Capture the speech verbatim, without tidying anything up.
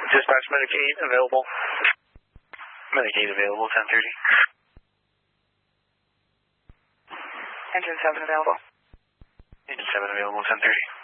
Dispatch Medic eight available. Medic eight available, ten thirty. Engine seven available. Engine seven available, ten thirty.